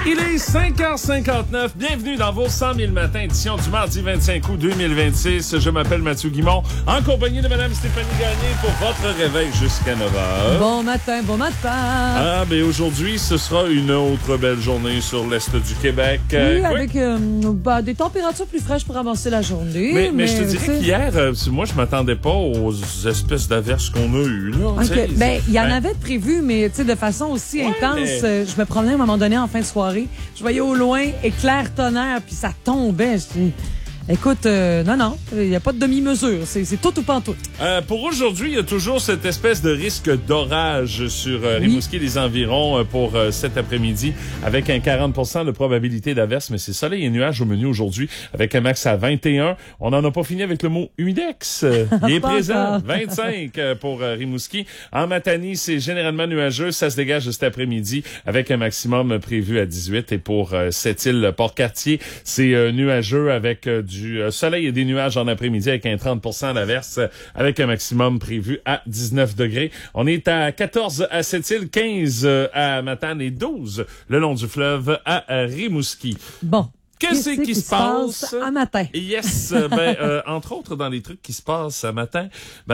Il est 5h59. Bienvenue dans vos 100 000 matins, édition du mardi 25 août 2026. Je m'appelle Mathieu Guimond, en compagnie de Mme Stéphanie Gagné pour votre réveil jusqu'à 9h. Bon matin, bon matin. Ah, ben aujourd'hui, ce sera une autre belle journée sur l'est du Québec. Oui, avec des températures plus fraîches pour avancer la journée. Mais je te dirais qu'hier, moi, je m'attendais pas aux espèces d'averses qu'on a eues. Là, okay. Il y en avait de prévu, mais de façon aussi intense. Je me promenais à un moment donné en fin de soirée. Je voyais au loin éclair, tonnerre, puis ça tombait. Écoute, non, il n'y a pas de demi-mesure. C'est tout ou pas en tout. Pour aujourd'hui, il y a toujours cette espèce de risque d'orage sur Rimouski et les environs pour cet après-midi, avec un 40% de probabilité d'averse. Mais c'est soleil et nuages au menu aujourd'hui, avec un max à 21. On n'en a pas fini avec le mot humidex. Il est présent, 25 pour Rimouski. En Matanie, c'est généralement nuageux. Ça se dégage cet après-midi, avec un maximum prévu à 18. Et pour cette île Port-Cartier, c'est nuageux avec du soleil et des nuages en après-midi avec un 30% d'averse avec un maximum prévu à 19 degrés. On est à 14 à Sept-Îles, 15 à Matane et 12 le long du fleuve à Rimouski. Bon. Qu'est-ce qui se passe à matin? Yes, entre autres dans les trucs qui se passent à matin,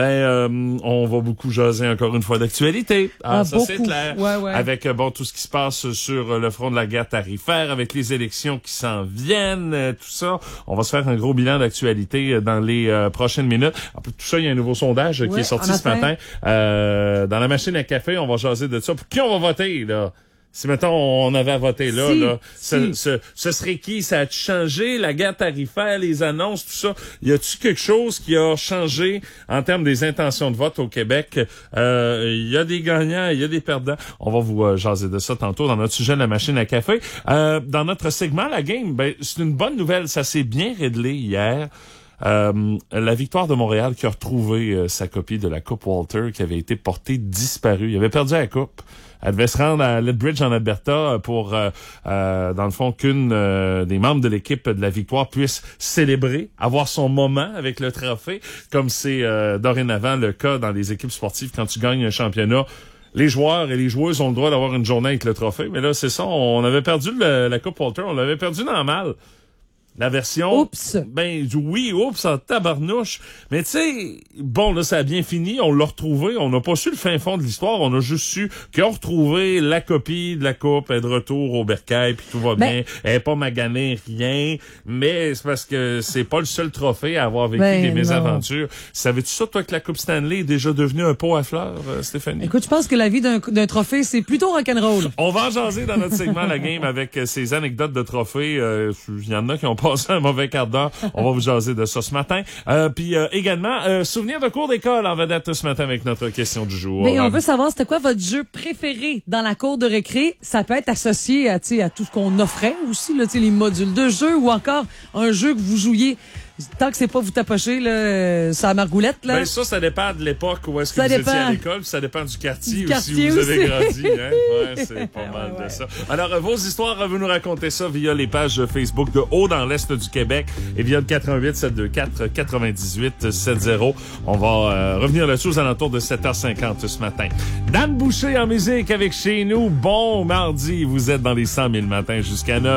on va beaucoup jaser encore une fois d'actualité. Ça beaucoup. C'est clair. Ouais. Avec tout ce qui se passe sur le front de la guerre tarifaire, avec les élections qui s'en viennent, tout ça. On va se faire un gros bilan d'actualité dans les prochaines minutes. En plus, tout ça, il y a un nouveau sondage qui est sorti ce matin. Dans la machine à café, on va jaser de ça. Pour qui on va voter, là? Si, mettons, on avait à voter là, ce serait qui? Ça a-tu changé? La guerre tarifaire, les annonces, tout ça? Y a-tu quelque chose qui a changé en termes des intentions de vote au Québec? Il y a des gagnants, il y a des perdants. On va vous jaser de ça tantôt dans notre sujet de la machine à café. Dans notre segment, la game, c'est une bonne nouvelle. Ça s'est bien réglé hier. La Victoire de Montréal qui a retrouvé sa copie de la Coupe Walter qui avait été portée disparue. Il avait perdu la coupe. Elle devait se rendre à Lethbridge en Alberta pour, dans le fond, qu'une des membres de l'équipe de la Victoire puisse célébrer, avoir son moment avec le trophée, comme c'est dorénavant le cas dans les équipes sportives quand tu gagnes un championnat. Les joueurs et les joueuses ont le droit d'avoir une journée avec le trophée. Mais là, c'est ça, on avait perdu la Coupe Walter, on l'avait perdu dans le mal. La version... Oups! Oups, en tabarnouche. Mais tu sais, bon, là, ça a bien fini, on l'a retrouvé, on n'a pas su le fin fond de l'histoire, on a juste su qu'ils ont retrouvé la copie de la coupe, elle est de retour au bercail, puis tout va bien, elle est pas maganée, rien, mais c'est parce que c'est pas le seul trophée à avoir vécu des mésaventures. Savais-tu ça, toi, que la Coupe Stanley est déjà devenue un pot à fleurs, Stéphanie? Écoute, je pense que la vie d'un trophée, c'est plutôt rock'n'roll. On va en jaser dans notre segment La Game avec ces anecdotes de trophées. Il y en a qui ont passé un mauvais quart d'heure. On va vous jaser de ça ce matin. Puis également, souvenir de cours d'école en vedette ce matin avec notre question du jour. Mais on veut savoir, c'était quoi votre jeu préféré dans la cour de récré? Ça peut être associé à tout ce qu'on offrait aussi, là, les modules de jeu ou encore un jeu que vous jouiez. Tant que c'est pas vous tapocher, là, ça a margoulette, là. Ben, ça dépend de l'époque où est-ce que vous étiez à l'école, puis ça dépend du quartier aussi où vous avez grandi, hein. Ouais, c'est pas mal de ça. Alors, vos histoires, vous nous racontez ça via les pages Facebook de Haut dans l'Est du Québec et via le 88 724 98 70. On va revenir là-dessus aux alentours de 7h50 ce matin. Dan Boucher en musique avec chez nous. Bon mardi, vous êtes dans les 100 000 matins jusqu'à 9.